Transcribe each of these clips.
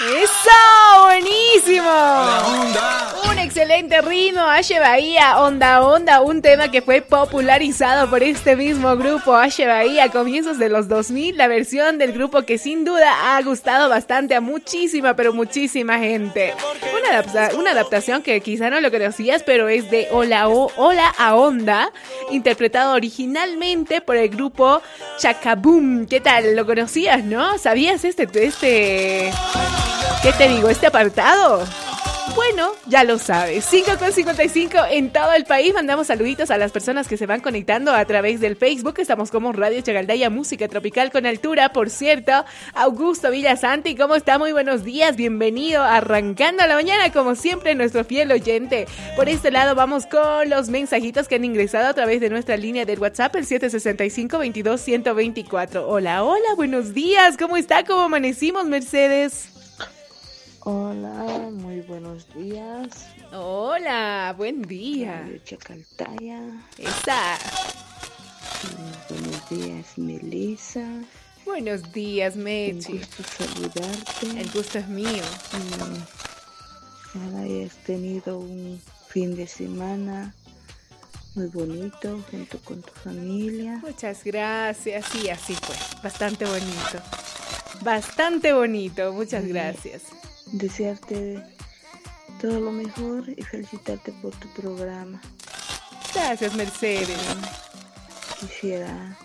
¡Eso! ¡Buenísimo! Onda. Un excelente ritmo, Ashe Bahía, Onda Onda, un tema que fue popularizado por este mismo grupo, Ashe Bahía, a comienzos de los 2000, la versión del grupo que sin duda ha gustado bastante a muchísima, pero muchísima gente. Una adaptación que quizá no lo conocías, pero es de Hola a Onda, interpretado originalmente por el grupo Chacaboom. ¿Qué tal? ¿Lo conocías, no? ¿Sabías ¿qué te digo? ¿Este apartado? Bueno, ya lo sabes. 5:55 en todo el país. Mandamos saluditos a las personas que se van conectando a través del Facebook. Estamos como Radio Chagaldaya, música tropical con altura. Por cierto, Augusto Villasanti, ¿cómo está? Muy buenos días. Bienvenido. Arrancando la mañana, como siempre, nuestro fiel oyente. Por este lado, vamos con los mensajitos que han ingresado a través de nuestra línea de WhatsApp, el 765-22-124. Hola, hola, buenos días. ¿Cómo está? ¿Cómo amanecimos, Mercedes? Hola, muy buenos días. Hola, buen día. Radio Chacaltaya. Esa. Buenos días, Melissa. Buenos días, Mechi. Un gusto saludarte. El gusto es mío. Ojalá hayas tenido un fin de semana muy bonito junto con tu familia. Muchas gracias. Sí, así fue. Bastante bonito. Bastante bonito. Muchas gracias. Desearte todo lo mejor y felicitarte por tu programa. Gracias, Mercedes. Quisiera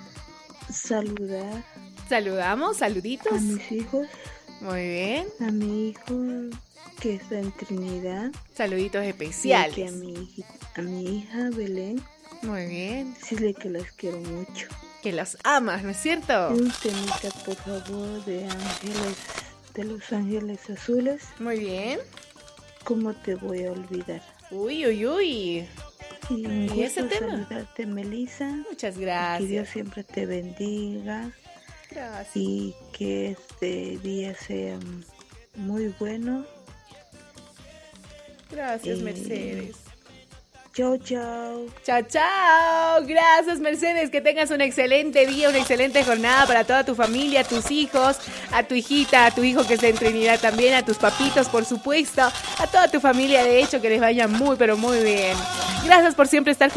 saludar. Saludamos, saluditos. A mis hijos. Muy bien. A mi hijo que está en Trinidad. Saluditos especiales. Y a mi hija Belén. Muy bien. Decirle que las quiero mucho. Que las amas, ¿no es cierto? Un temita, por favor, de Los Ángeles Azules. Muy bien. ¿Cómo te voy a olvidar? Uy, uy, uy. Y un gusto ese tema? saludarte, Melissa. Muchas gracias. Que Dios siempre te bendiga. Gracias. Y que este día sea muy bueno. Gracias, Mercedes. Chao, chao. Chao, chao. Gracias, Mercedes. Que tengas un excelente día, una excelente jornada para toda tu familia, a tus hijos, a tu hijita, a tu hijo que está en Trinidad también, a tus papitos, por supuesto, a toda tu familia, de hecho, que les vaya muy, pero muy bien. Gracias por siempre estar